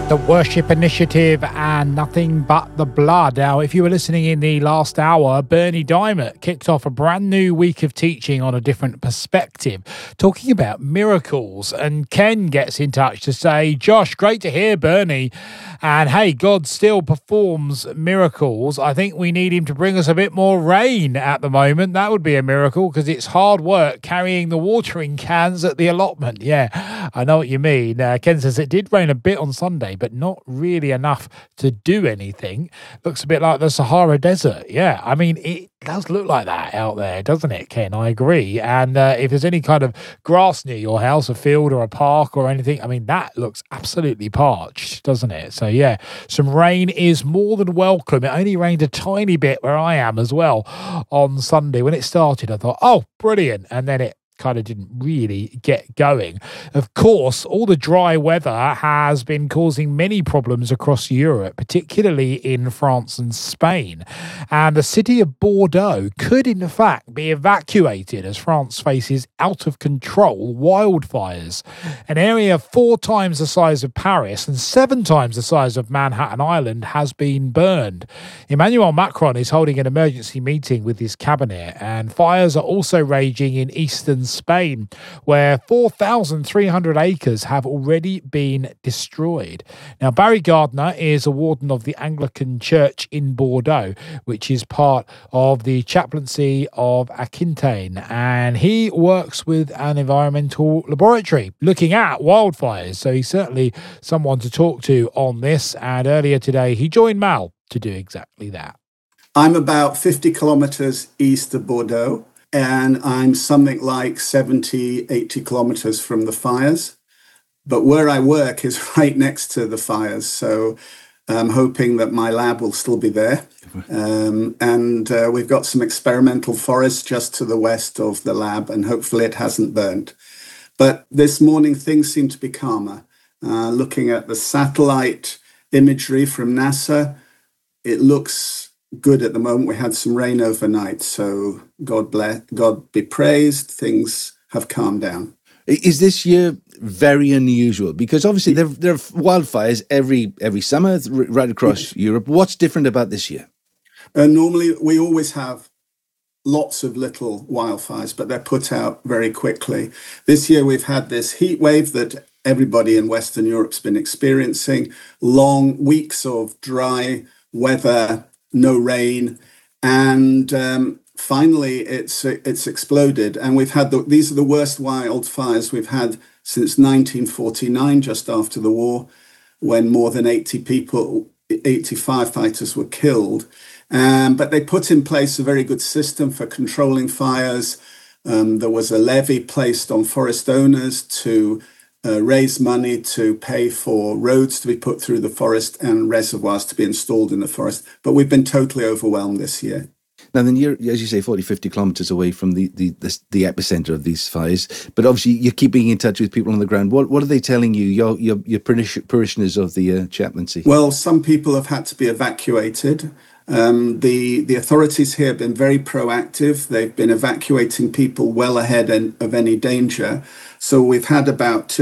The Worship Initiative and Nothing But the Blood. Now, if you were listening in the last hour, Bernie Diamond kicked off a brand new week of teaching on a different perspective, talking about miracles. And Ken gets in touch to say, Josh, great to hear, Bernie. And hey, God still performs miracles. I think we need him to bring us a bit more rain at the moment. That would be a miracle because it's hard work carrying the watering cans at the allotment. Yeah, I know what you mean. Ken says it did rain a bit on Sunday, but not really enough to do anything. Looks a bit like the Sahara Desert. Yeah, I mean, it does look like that out there, doesn't it, Ken? I agree. And if there's any kind of grass near your house, a field or a park or anything, I mean, that looks absolutely parched, doesn't it? So, yeah, some rain is more than welcome. It only rained a tiny bit where I am as well on Sunday. When it started, I thought, oh, brilliant. And then it kind of didn't really get going. Of course, all the dry weather has been causing many problems across Europe, particularly in France and Spain. And the city of Bordeaux could, in fact, be evacuated as France faces out of control wildfires. An area 4 times the size of Paris and 7 times the size of Manhattan Island has been burned. Emmanuel Macron is holding an emergency meeting with his cabinet, and fires are also raging in eastern Spain, where 4,300 acres have already been destroyed. Now, Barry Gardner is a warden of the Anglican Church in Bordeaux, which is part of the chaplaincy of Aquitaine, and he works with an environmental laboratory looking at wildfires, so he's certainly someone to talk to on this, and earlier today he joined Mal to do exactly that. I'm about 50 kilometres east of Bordeaux, and I'm something like 70, 80 kilometres from the fires. But where I work is right next to the fires, so I'm hoping that my lab will still be there. And we've got some experimental forest just to the west of the lab, and hopefully it hasn't burnt. But this morning, things seem to be calmer. Looking at the satellite imagery from NASA, it looks good at the moment. We had some rain overnight, so God be praised. Things have calmed down. Is this year very unusual? Because obviously there are wildfires every summer right across Europe. What's different about this year? Normally, we always have lots of little wildfires, but they're put out very quickly. This year, we've had this heat wave that everybody in Western Europe's been experiencing, long weeks of dry weather, no rain, and finally it's exploded. And we've had these are the worst wildfires we've had since 1949, just after the war, when more than 80 firefighters were killed. But they put in place a very good system for controlling fires. There was a levy placed on forest owners to raise money to pay for roads to be put through the forest and reservoirs to be installed in the forest. But we've been totally overwhelmed this year. Now, then you're, as you say, 40, 50 kilometres away from the epicentre of these fires. But obviously you're keeping in touch with people on the ground. What are they telling you, your parishioners of the chaplaincy? Well, some people have had to be evacuated. The authorities here have been very proactive. They've been evacuating people well ahead of any danger. So we've had about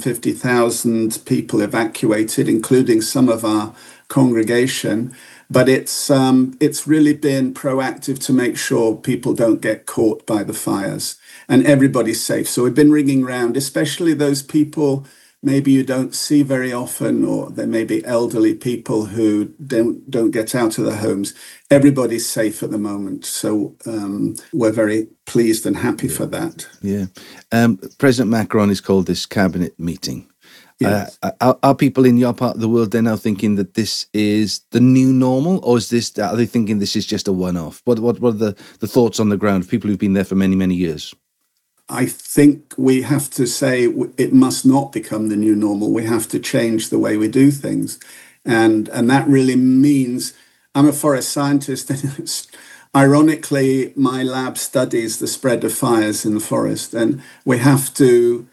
250,000 people evacuated, including some of our congregation. But it's really been proactive to make sure people don't get caught by the fires and everybody's safe. So we've been ringing around, especially those people maybe you don't see very often, or there may be elderly people who don't get out of their homes. Everybody's safe at the moment. So we're very pleased and happy for that. Yeah. President Macron has called this cabinet meeting. Yes. Are people in your part of the world then now thinking that this is the new normal, or are they thinking this is just a one-off? What are the thoughts on the ground of people who've been there for many, many years? I think we have to say it must not become the new normal. We have to change the way we do things. And that really means, I'm a forest scientist, and ironically, my lab studies the spread of fires in the forest, and we have to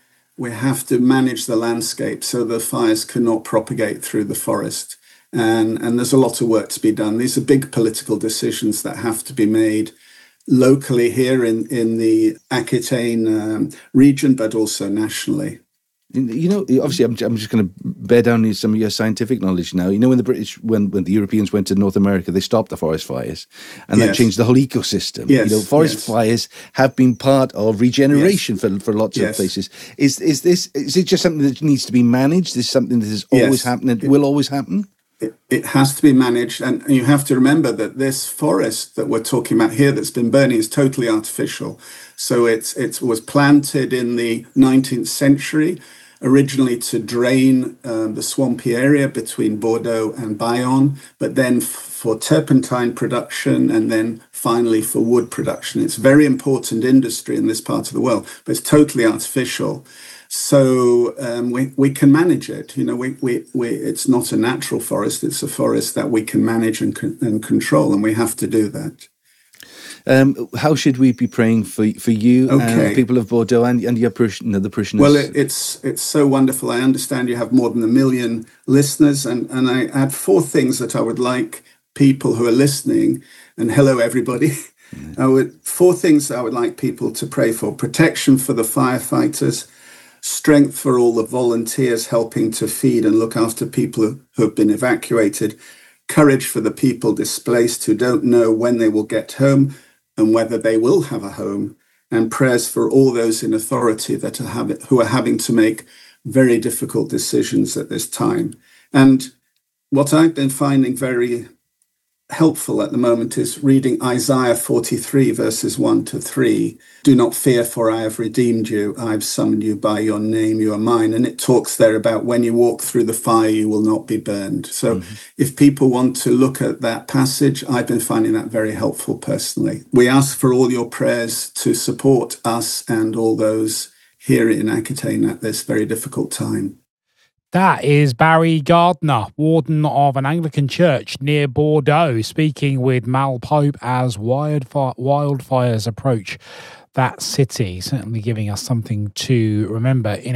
manage the landscape so the fires cannot propagate through the forest. And there's a lot of work to be done. These are big political decisions that have to be made locally here in the Aquitaine region, but also nationally. You know, obviously, I'm just going to bear down some of your scientific knowledge now. You know, when the Europeans went to North America, they stopped the forest fires, and that changed the whole ecosystem. Yes. You know, forest fires have been part of regeneration for lots of places. Is it just something that needs to be managed? Is something that has always happened and will always happen? It has to be managed, and you have to remember that this forest that we're talking about here that's been burning is totally artificial. So it was planted in the 19th century, originally to drain the swampy area between Bordeaux and Bayonne, but then for turpentine production, and then finally for wood production. It's a very important industry in this part of the world, but it's totally artificial. So we can manage it. You know, it's not a natural forest; it's a forest that we can manage and control, and we have to do that. How should we be praying for you and the people of Bordeaux and your the parishioners? Well, it's so wonderful. I understand you have more than 1 million listeners, and I had 4 things that I would like people who are listening, and hello everybody. 4 things I would like people to pray for: protection for the firefighters, strength for all the volunteers helping to feed and look after people who have been evacuated, courage for the people displaced who don't know when they will get home and whether they will have a home, and prayers for all those in authority who are having to make very difficult decisions at this time. And what I've been finding very helpful at the moment is reading Isaiah 43 verses 1-3. Do not fear, for I have redeemed you. I've summoned you by your name. You are mine. And it talks there about when you walk through the fire, you will not be burned. So if people want to look at that passage, I've been finding that very helpful personally. We ask for all your prayers to support us and all those here in Aquitaine at this very difficult time. That is Barry Gardner, warden of an Anglican church near Bordeaux, speaking with Mal Pope as wildfires approach that city, certainly giving us something to remember in